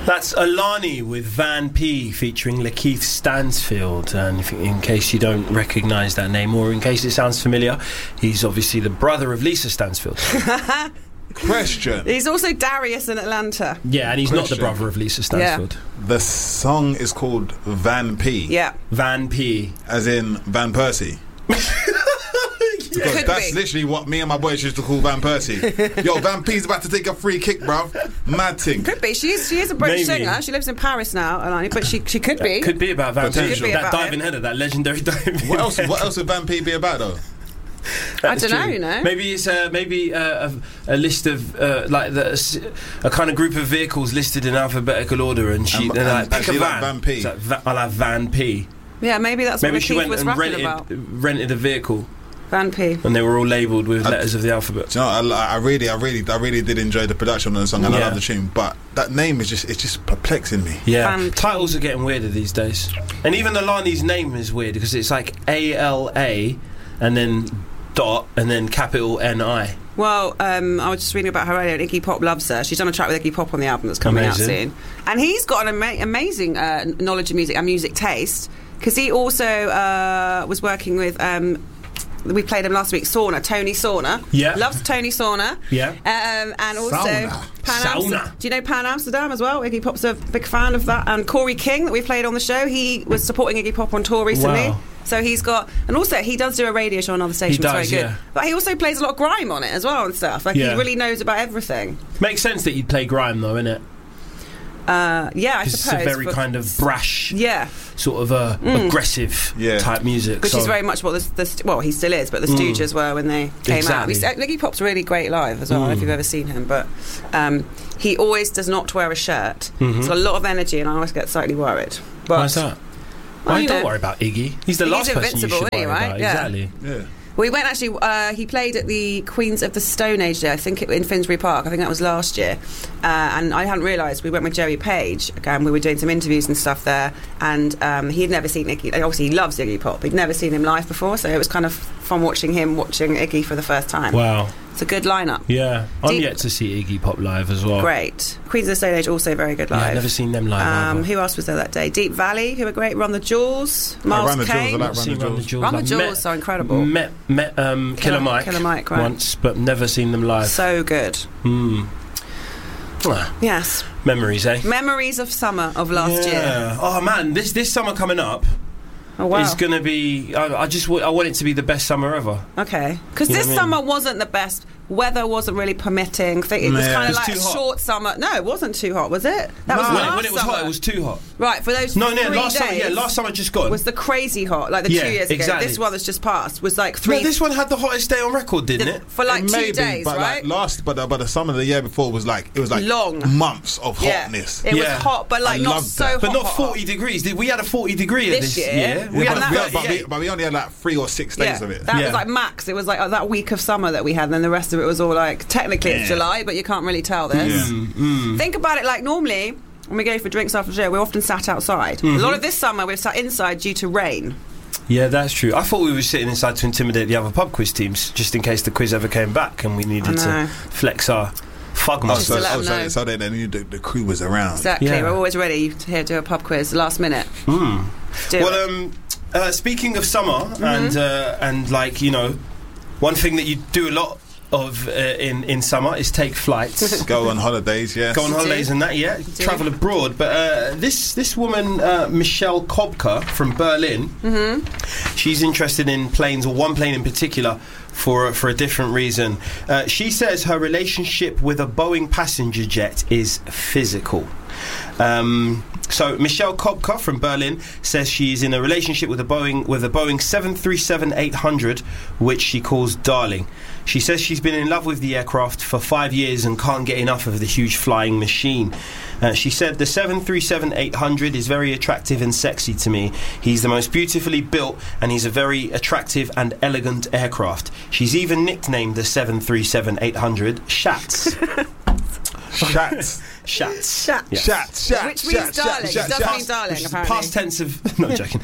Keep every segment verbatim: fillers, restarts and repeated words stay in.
That's Alani with Van P featuring Lakeith Stansfield. And if, in case you don't recognise that name, or in case it sounds familiar, he's obviously the brother of Lisa Stansfield. Question. He's also Darius in Atlanta. Yeah, and he's Question. not the brother of Lisa Stansfield. Yeah. The song is called Van P. Yeah. Van P. As in Van Persie. Because Could that's be. literally what me and my boys used to call Van Persie. Yo, Van P's about to take a free kick, bruv. Mad thing. Could be. She is, she is a British Maybe. singer. She lives in Paris now, Alani, but she she could be. Could be about Van P. Potential. Could be That about diving him. header, that legendary diving What else? header. What else would Van P be about though? I That's don't know, true. you know. Maybe it's uh, maybe uh, a, a list of uh, like the, a kind of group of vehicles listed in alphabetical order, and she And- they're and- like, and pick a she like van. Van P. It's like, Va- I'll have Van P. Yeah, maybe that's Maybe what she Lakeith went was and rapping rented about. rented a vehicle, Van P. and they were all labelled with I- letters of the alphabet. Do you know, I, I really, I really, I really did enjoy the production of the song, and I Yeah. love the tune. But that name is just, it's just perplexing me. Yeah, Van P. titles are getting weirder these days, and even Alani's name is weird because it's like A L A, and then dot, and then capital N I. Well, um, I was just reading about her earlier, and Iggy Pop loves her. She's done a track with Iggy Pop on the album that's coming Amazing. out soon. And he's got an ama- amazing uh, knowledge of music and music taste, because he also uh, was working with... Um, we played him last week, Sauna, Tony Sauna. Yeah. Loves Tony Sauna. Yeah. Um, and also Sauna. Pan Sauna. Amsterdam. Do you know Pan Amsterdam as well? Iggy Pop's a big fan of that. And Corey King, that we played on the show, he was supporting Iggy Pop on tour recently. Wow. So he's got, and also he does do a radio show on another station. He does, it's very good. yeah. But he also plays a lot of grime on it as well and stuff. Like Yeah. he really knows about everything. Makes sense that you'd play grime though, innit? Uh, yeah, I Because suppose. it's a very but- kind of brash, yeah, sort of uh, aggressive Yeah. type music. which so is very much what the, the well, he still is, but the Stooges were when they came Exactly. out. He's, Iggy Pop's really great live as well. I don't know if you've ever seen him, but um, he always does not wear a shirt. He's got a lot of energy, and I always get slightly worried. But Why's that? Well, Why you don't know. worry about Iggy. He's the He's last person you invincible, should isn't he, worry right? about. Yeah. Exactly. Yeah. we went actually. Uh, he played at the Queens of the Stone Age Day, I think, it, in Finsbury Park. I think that was last year, uh, and I hadn't realised. We went with Jerry Page. Again, we were doing some interviews and stuff there, and um, he'd never seen Iggy. Obviously, he loves Iggy Pop. He'd never seen him live before, so it was kind of fun watching him watching Iggy for the first time. Wow. It's a good lineup. Yeah. I'm Deep- yet to see Iggy Pop live as well. Great. Queens of the Stone Age also very good Yeah, live. I've never seen them live Um, either. who else was there that day? Deep Valley, who were great. Run the Jewels, Miles Run the Jewels, I Kane. like I've seen Run the Run the Jewels. Jewels. Run the I've Jewels met- so incredible. Met met um, Killer, Killer- Mike, Killer Mike, right. once, but never seen them live. So good. Hmm. Ah, Yes. memories, eh? Memories of summer of last year. Yeah. Oh man, this this summer coming up Oh wow. is gonna be. I, I just w- I want it to be the best summer ever. Okay. Because You know this what I mean? summer wasn't the best. Weather wasn't really permitting. Think it was Yeah. kind It of was like a too hot. short summer. No, it wasn't too hot, was it? That was when, last it, when it was summer. hot, it was too hot. Right, for those No, no, three last days summer. Yeah, last summer just gone. was the crazy hot, like the Yeah, two years exactly. ago. This one that's just passed was like three No, this one had the hottest day on record, didn't it? for like two Maybe, days, but right? like last, but the, but the summer of the year before was like it was like Long. months of yeah, hotness. it Yeah. was hot, but like I not loved so that. hot. But not hot, forty hot. degrees. Did we had a forty degree at This this year? year? Yeah, We had but, that we, was- but, we, thirty-eight. but we only had like three or six days Yeah, of it. that Yeah. was like max. It was like uh, that week of summer that we had, and then the rest of it was all like technically it's Yeah. July, but you can't really tell this. Yeah. Mm. Think about it like normally when we go for drinks after the show, we're often sat outside. Mm-hmm. A lot of this summer we've sat inside due to rain. Yeah, that's true. I thought we were sitting inside to intimidate the other pub quiz teams, just in case the quiz ever came back and we needed I know. to flex our fug Oh, Just so, to let oh, them so, know. so they, they knew the, the crew was around. Exactly, Yeah. we're always ready to here do a pub quiz last minute. Mm. Do Well, it. um, uh, speaking of summer Mm-hmm. and uh, and like you know, one thing that you do a lot of uh, in in summer is take flights. Go on holidays, yes. Go on Do. holidays and that, yeah. Do. Travel abroad. But uh, this this woman, uh, Michelle Kobka from Berlin, Mm-hmm. she's interested in planes, or one plane in particular, for for a different reason. Uh, she says her relationship with a Boeing passenger jet is physical. Um, so Michelle Kobka from Berlin says she's in a relationship with a Boeing with a Boeing seven thirty-seven eight hundred, which she calls darling. She says she's been in love with the aircraft for five years and can't get enough of the huge flying machine. Uh, she said the seven thirty-seven eight hundred is very attractive and sexy to me. He's the most beautifully built and he's a very attractive and elegant aircraft. She's even nicknamed the seven thirty-seven eight hundred Shats. Shats. Shats. Shat. Yeah. Shats. Shats. Which means shats, darling. shats, It does shats. mean darling, Which is the apparently. past tense of no joking.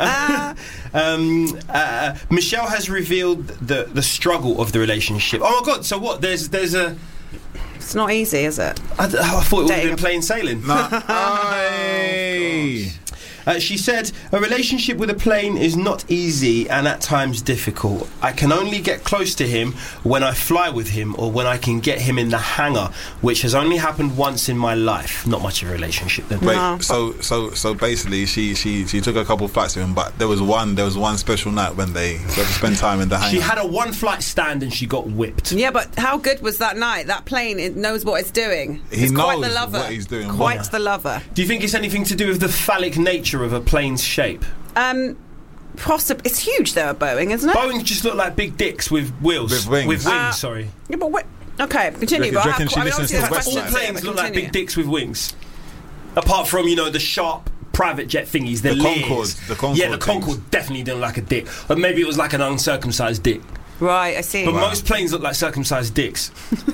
um, uh, Michelle has revealed the the struggle of the relationship. Oh my god! So what? There's there's a It's not easy, is it? I, d- I thought it would have Dating been a- plain sailing. Nah. Aye. Uh, she said, a relationship with a plane is not easy and at times difficult. I can only get close to him when I fly with him or when I can get him in the hangar, which has only happened once in my life. Not much of a relationship then. Wait, No. so so so basically, she she she took a couple flights with him, but there was one there was one special night when they got to spend time in the hangar. She had a one flight stand and she got whipped. Yeah, but how good was that night? That plane, it knows what it's doing. He it's quite knows the lover. what he's doing. Quite Yeah. the lover. Do you think it's anything to do with the phallic nature of a plane's shape? Um, possib- It's huge though, a Boeing, isn't it? Boeings just look like big dicks with wheels. With wings. With wings, Uh, sorry. Yeah, but what? Okay, continue. Do you but I reckon have, she I mean, listens obviously to there's West questions All Side? there, planes but look like continue. big dicks with wings. Apart from, you know, the sharp private jet thingies, the, The Lears. Concorde, the Concorde Yeah, the Concorde things. definitely didn't look like a dick. Or maybe it was like an uncircumcised dick. Right, I see. But Wow. most planes look like circumcised dicks.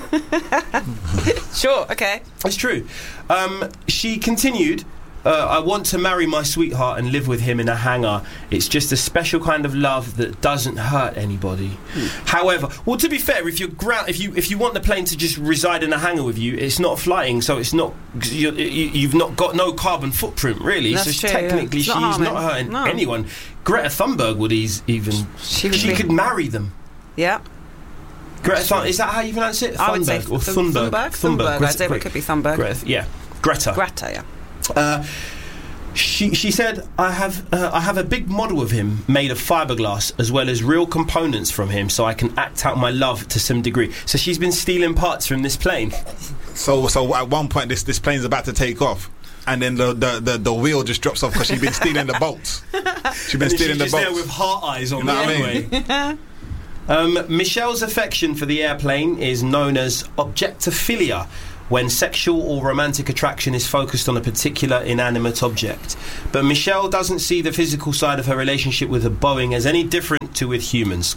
Sure, okay. It's true. Um, she continued, uh, I want to marry my sweetheart and live with him in a hangar. It's just a special kind of love that doesn't hurt anybody. However, well, to be fair, if you're ground, if you if you want the plane to just reside in a hangar with you, it's not flying, so it's not. You're, you, you've not got no carbon footprint, really. That's so true, technically, yeah. It's she's not not, harming. hurting No. anyone. Greta Thunberg would eas- even. She She, would be- could marry them. Yeah. Greta Thunberg. Is that how you pronounce it? I would say Thunberg or Th- Thunberg? Thunberg. Thunberg. I Greta- don't know, it could be Thunberg. Greta, yeah, Greta. Greta, yeah. Uh, she she said, I have uh, I have a big model of him made of fiberglass as well as real components from him, so I can act out my love to some degree. So she's been stealing parts from this plane. So so at one point this this plane's about to take off. And then the, the, the, the wheel just drops off because she's been stealing the bolts. She's been And stealing she's the just there bolts. with heart eyes on You know the what I runway. um, Michelle's affection for the airplane is known as objectophilia, when sexual or romantic attraction is focused on a particular inanimate object. But Michelle doesn't see the physical side of her relationship with a Boeing as any different to with humans.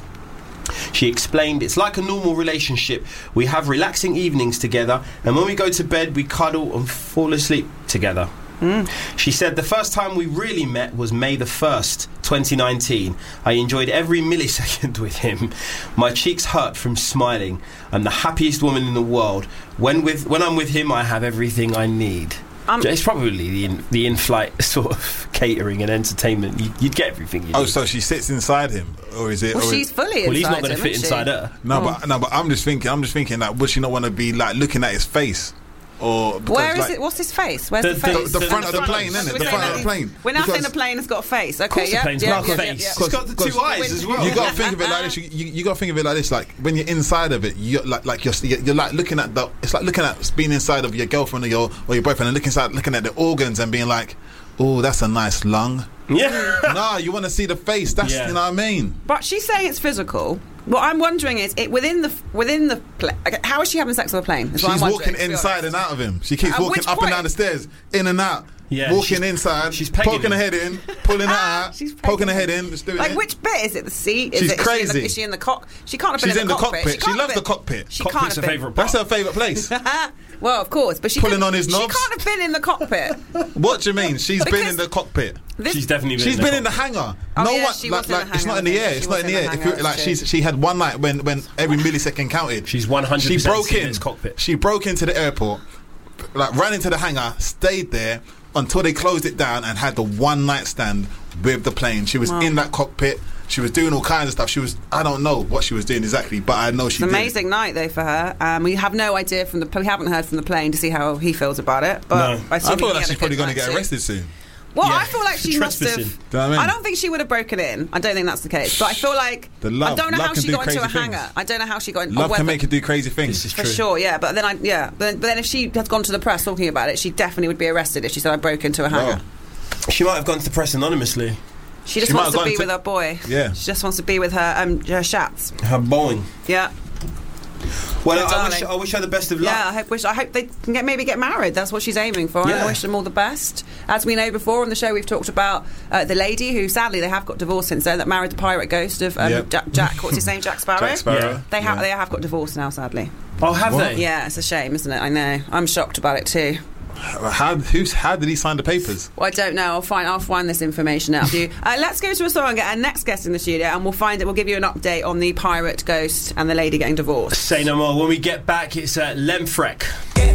She explained, it's like a normal relationship. We have relaxing evenings together, and when we go to bed, we cuddle and fall asleep together. Mm. She said, the first time we really met was May the first, twenty nineteen. I enjoyed every millisecond with him. My cheeks hurt from smiling. I'm the happiest woman in the world. When with when I'm with him, I have everything I need. Um, It's probably the in, the in-flight sort of catering and entertainment. You, you'd get everything you need. Oh, so she sits inside him, or is it? Well, or she's is, fully inside well, he's not going to him, fit isn't inside she? her. no, Oh. but no, but I'm just thinking. I'm just thinking that would she not want to be like looking at his face, or because, Where is like, it? What's his face? Where's The- the, the- face? the the front of the front plane, of- isn't it? We're The saying front that of the plane. We're now Because- saying the plane has got a face. Okay, course the yeah, plane's yeah, got a yeah, face. yeah, yeah. It's got the two eyes as well. You got to think of it like this. You, you, you got to think of it like this. Like when you're inside of it, you're like like you're you're like looking at the. It's like looking at being inside of your girlfriend or your or your boyfriend and looking inside, looking at the organs and being like, oh, that's a nice lung. Yeah. Nah, you want to see the face. That's Yeah. you know what I mean. But she's saying it's physical. What I'm wondering is, it within the within the pla- okay, how is she having sex with a plane? Is what She's I'm walking wondering, to be inside honest. and out of him. She keeps At walking which up and point- down the stairs, in and out. Yeah, walking she's- inside, she's pegging poking her him. head in, pulling her out, She's poking her pegging head in, just doing Like it. which bit is it? The seat? Is She's it, is She in the, crazy. is she in the cock? She can't have been She's in the, in the cockpit. She can't loves have the been- cockpit. She Cockpit's can't her have been. favourite part. That's her favourite place. Well, of course, but she Pulling can't- on his She knobs. can't have been in the cockpit. What do you mean? She's been Because- in the cockpit. This- She's definitely been She's in been the in the hangar. Oh, no yeah, one, she like, was in the like it's hangar, not in the I think. air. She It's was not in in the the air. If hangar, you, like that's she's true. she had one night when when every millisecond counted. She's one hundred She percent broke seen in. its cockpit. She broke into the airport, like ran into the hangar, stayed there until they closed it down and had the one night stand with the plane. She was Wow. in that cockpit. She was doing all kinds of stuff. She was, I don't know what she was doing exactly, but I know she It's an did. amazing night though for her. Um, we have no idea from the we haven't heard from the plane to see how he feels about it. But No. I, I assume feel he like had she's a probably good going to night get too. arrested soon. Well, Yeah, I feel like for she must have. trespassing. Do you know what I mean? I don't think she would have broken in. I don't think that's the case. But I feel like The love- I don't know love how can she do got into a crazy hangar. things. I don't know how she got in. Love or can whether- make you do crazy things. This is for true. sure, yeah. But then I, yeah. But, but then if she had gone to the press talking about it, she definitely would be arrested if she said I broke into a hangar. Oh. She might have gone to the press anonymously. She just She might wants to have be gone with to- her boy. Yeah. She just wants to be with her um her shats. Her Boeing. Yeah. Well, Good I wish, darling. I wish her the best of luck. Yeah, I hope, wish, I hope they can get, maybe get married. That's what she's aiming for. And Yeah. I wish them all the best. As we know before on the show, we've talked about uh, the lady who, sadly, they have got divorced since then, that married the pirate ghost of um, Yep. Jack, Jack. What's his name? Jack Sparrow. Jack Sparrow. Yeah. They have Yeah. they have got divorced now, sadly. Oh, have What? they? Yeah, it's a shame, isn't it? I know. I'm shocked about it too. How who's how did he sign the papers? Well, I don't know. I'll find I'll find this information out for you. Uh, let's go to a song and get our next guest in the studio, and we'll find it. We'll give you an update on the pirate ghost and the lady getting divorced. Say no more. When we get back, it's uh, Lemfrek. Yeah.